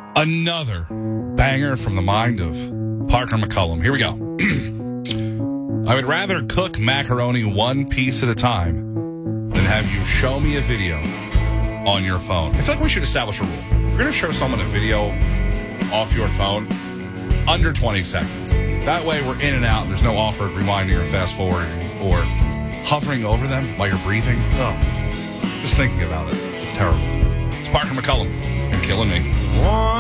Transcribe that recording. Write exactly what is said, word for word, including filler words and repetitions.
Another banger from the mind of Parker McCullum. Here we go. I would rather cook macaroni one piece at a time than have you show me a video on your phone. I feel like we should establish a rule. We're going to show someone a video off your phone under twenty seconds. That way we're in and out. There's no awkward rewinding or fast forwarding or hovering over them while you're breathing. Oh, just thinking about it. It's terrible. It's Parker McCullum and killing me.